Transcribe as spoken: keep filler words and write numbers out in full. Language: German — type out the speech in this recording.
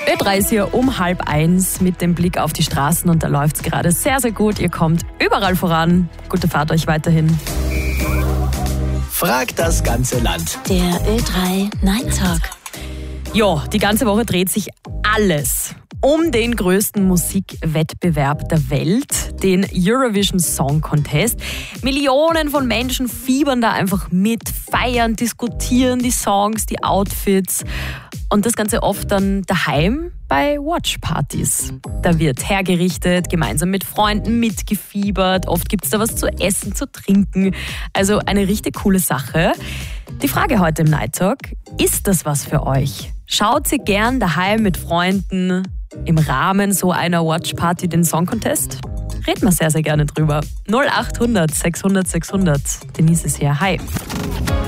Ö drei ist hier um halb eins mit dem Blick auf die Straßen und da läuft es gerade sehr, sehr gut. Ihr kommt überall voran. Gute Fahrt euch weiterhin. Frag das ganze Land. Der Ö drei Night Talk. Ja, die ganze Woche dreht sich alles um den größten Musikwettbewerb der Welt, den Eurovision Song Contest. Millionen von Menschen fiebern da einfach mit, feiern, diskutieren die Songs, die Outfits und das Ganze oft dann daheim bei Watchpartys. Da wird hergerichtet, gemeinsam mit Freunden mitgefiebert, oft gibt es da was zu essen, zu trinken. Also eine richtig coole Sache. Die Frage heute im Night Talk, ist das was für euch? Schaut ihr gern daheim mit Freunden im Rahmen so einer Watchparty den Song Contest? Reden wir sehr, sehr gerne drüber. null acht hundert sechshundert sechshundert. Denise ist hier. Hi.